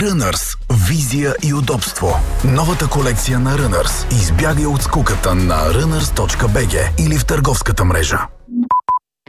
Runners. Визия и удобство. Новата колекция на Runners. Избягай от скуката на runners.bg или в търговската мрежа.